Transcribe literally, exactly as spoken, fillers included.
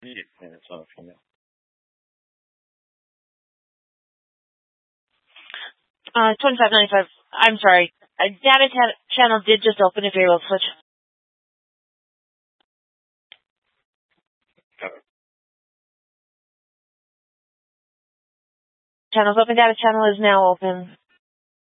minutes off from you. Uh, twenty-five ninety-five. I'm sorry. A data ta- channel did just open if you're able to switch. Channel's open. Data channel is now open.